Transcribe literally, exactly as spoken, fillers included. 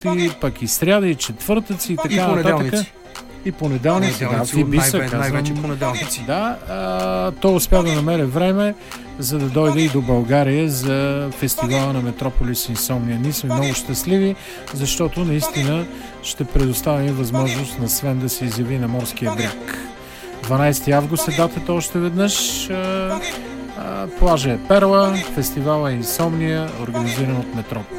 и пък и сряда, и четвъртъци, и така И нататък. понеделници. И понеделници, да, Понеделници, в Ибиса, най- казвам. най-вече понеделници. Да, а, той успя да намери време, за да дойде и до България за фестивала на Метрополис Инсомния. Ние сме много щастливи, защото наистина ще предоставим възможност на Свен да се изяви на морския бряг. дванайсети август е датата още веднъж. А, а, плажа е Перла, фестивала е Инсомния, организиран от Метрополис.